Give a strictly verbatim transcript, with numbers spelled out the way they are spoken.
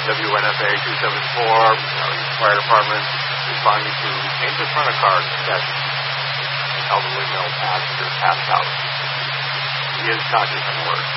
W N F A two seven four, Fire Department, responding to came to front of car that an elderly male passenger passed out. He is conscious and alert.